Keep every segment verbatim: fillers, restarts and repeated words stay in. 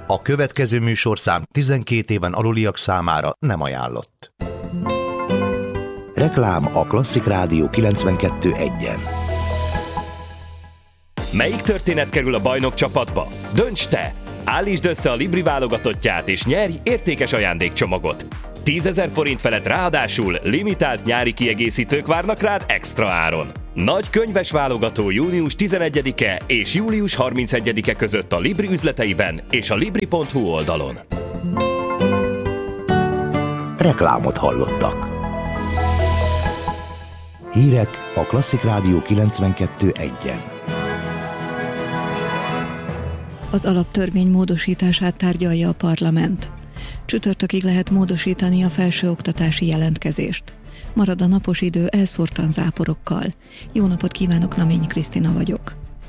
A következő műsorszám tizenkét éven aluliak számára nem ajánlott. Reklám a Klasszik Rádió kilencvenkettő egyen. Melyik történet kerül a bajnok csapatba? Dönts te! Állítsd össze a Libri válogatottját és nyerj értékes ajándékcsomagot. tízezer forint felett ráadásul limitált nyári kiegészítők várnak rád extra áron. Nagy könyves válogató június tizenegyedike és július harmincegyedike között a Libri üzleteiben és a libri pont hu oldalon. Reklámot hallottak. Hírek a Klasszik Rádió kilencvenkettő egyen. Az alaptörvény módosítását tárgyalja a parlament. Csütörtökig lehet módosítani a felsőoktatási jelentkezést. Marad a napos idő elszórtan záporokkal. Jó napot kívánok, Naményi Krisztina vagyok.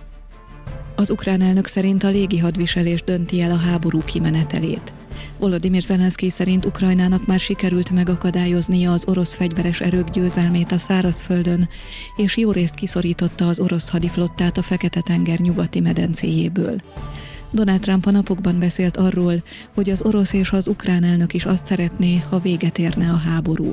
Az ukrán elnök szerint a légihadviselés dönti el a háború kimenetelét. Volodymyr Zelenszky szerint Ukrajnának már sikerült megakadályoznia az orosz fegyveres erők győzelmét a szárazföldön, és jó részt kiszorította az orosz hadiflottát a Fekete-tenger nyugati medencéjéből. Donald Trump a napokban beszélt arról, hogy az orosz és az ukrán elnök is azt szeretné, ha véget érne a háború.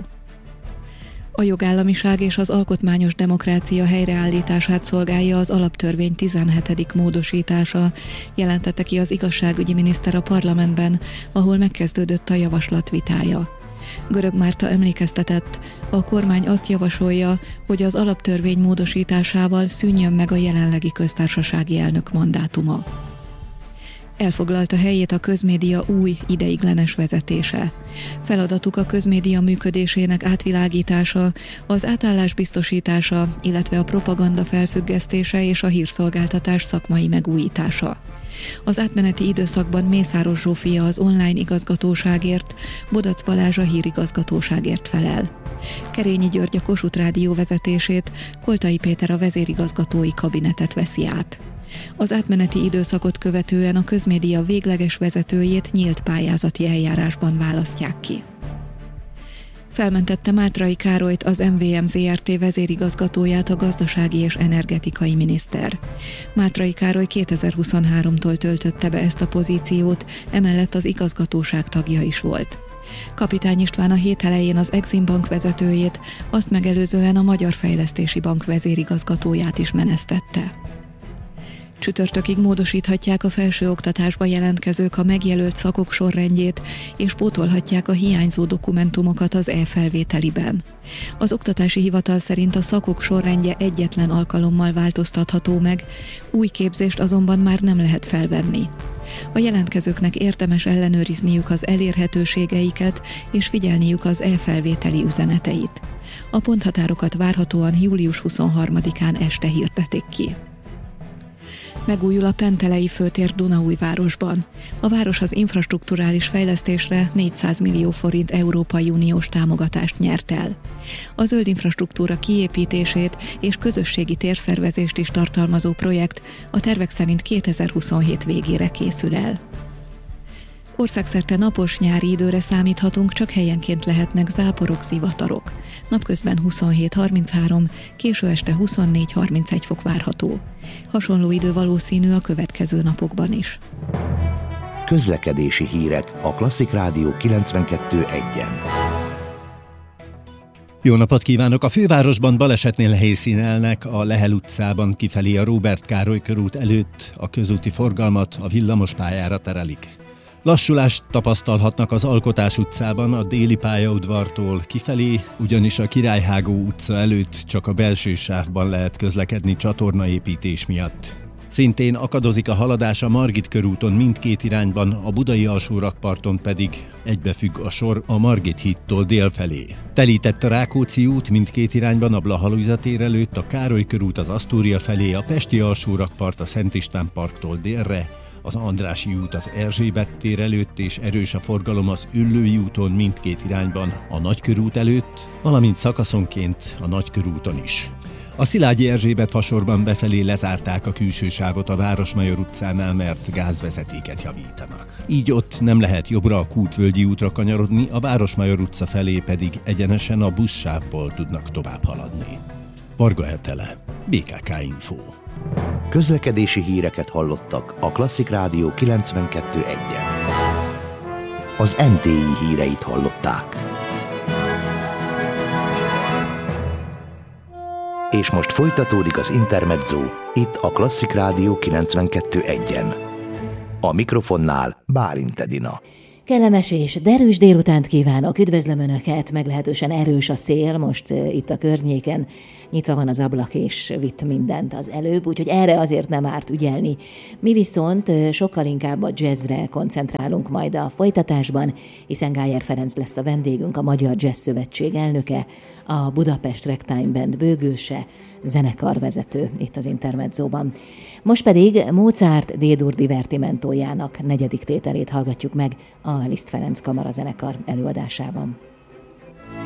A jogállamiság és az alkotmányos demokrácia helyreállítását szolgálja az alaptörvény tizenhetedik módosítása, jelentette ki az igazságügyi miniszter a parlamentben, ahol megkezdődött a javaslat vitája. Görög Márta emlékeztetett, a kormány azt javasolja, hogy az alaptörvény módosításával szűnjön meg a jelenlegi köztársasági elnök mandátuma. Elfoglalta helyét a közmédia új, ideiglenes vezetése. Feladatuk a közmédia működésének átvilágítása, az átállás biztosítása, illetve a propaganda felfüggesztése és a hírszolgáltatás szakmai megújítása. Az átmeneti időszakban Mészáros Zsófia az online igazgatóságért, Bodac Balázs a hírigazgatóságért felel. Kerényi György a Kossuth Rádió vezetését, Koltai Péter a vezérigazgatói kabinetet veszi át. Az átmeneti időszakot követően a közmédia végleges vezetőjét nyílt pályázati eljárásban választják ki. Felmentette Mátrai Károlyt, az em vé em zé er té vezérigazgatóját a gazdasági és energetikai miniszter. Mátrai Károly kétezer-huszonháromtól töltötte be ezt a pozíciót, emellett az igazgatóság tagja is volt. Kapitány István a hét elején az Exim Bank vezetőjét, azt megelőzően a Magyar Fejlesztési Bank vezérigazgatóját is menesztette. Csütörtökig módosíthatják a felsőoktatásba jelentkezők a megjelölt szakok sorrendjét, és pótolhatják a hiányzó dokumentumokat az e-felvételiben. Az Oktatási Hivatal szerint a szakok sorrendje egyetlen alkalommal változtatható meg, új képzést azonban már nem lehet felvenni. A jelentkezőknek érdemes ellenőrizniük az elérhetőségeiket, és figyelniük az e-felvételi üzeneteit. A ponthatárokat várhatóan július huszonharmadikán este hirdetik ki. Megújul a Pentelei főtér Dunaújvárosban. A város az infrastrukturális fejlesztésre négyszáz millió forint Európai Uniós támogatást nyert el. A zöld infrastruktúra kiépítését és közösségi térszervezést is tartalmazó projekt a tervek szerint kétezer-huszonhét végére készül el. Országszerte napos nyári időre számíthatunk, csak helyenként lehetnek záporok, zivatarok. Napközben huszonhét harminchárom, késő este huszonnégy harmincegy fok várható. Hasonló idő valószínű a következő napokban is. Közlekedési hírek a Klasszik Rádió kilencvenkettő egyen. Jó napot kívánok! A fővárosban balesetnél helyszínelnek a Lehel utcában kifelé a Róbert Károly körút előtt, a közúti forgalmat a villamospályára terelik. Lassulást tapasztalhatnak az Alkotás utcában a déli pályaudvartól kifelé, ugyanis a Királyhágó utca előtt csak a belső sávban lehet közlekedni csatornaépítés miatt. Szintén akadozik a haladás a Margit körúton mindkét irányban, a budai alsórakparton pedig egybefügg a sor a Margit hídtól dél felé. Telített a Rákóczi út mindkét irányban a Blaha-Lujza tér előtt, a Károly körút az Asztória felé, a Pesti alsórakpart a Szent István parktól délre, az Andrássy út az Erzsébet tér előtt, és erős a forgalom az Üllői úton mindkét irányban, a Nagykörút előtt, valamint szakaszonként a Nagykörúton is. A Szilágyi Erzsébet fasorban befelé lezárták a külső sávot a Városmajor utcánál, mert gázvezetéket javítanak. Így ott nem lehet jobbra a Kútvölgyi útra kanyarodni, a Városmajor utca felé pedig egyenesen a buszsávból tudnak tovább haladni. Varga Hetele, bé ká ká Info. Közlekedési híreket hallottak a Klasszik Rádió kilencvenkettő egyen. az em té i híreit hallották. És most folytatódik az Intermezzo, itt a Klasszik Rádió kilencvenkettő egyen. A mikrofonnál Bálint Edina. Kellemes és derűs délutánt kívánok, üdvözlöm Önöket, meglehetősen erős a szél most uh, itt a környéken, nyitva van az ablak és vitt mindent az előbb, úgyhogy erre azért nem árt ügyelni. Mi viszont uh, sokkal inkább a jazzre koncentrálunk majd a folytatásban, hiszen Gájer Ferenc lesz a vendégünk, a Magyar Jazz Szövetség elnöke, a Budapest Ragtime Band bőgőse, zenekarvezető itt az Intermezzóban. Most pedig Mozart D-dur divertimentójának negyedik tételét hallgatjuk meg a Liszt Ferenc Kamara zenekar előadásában.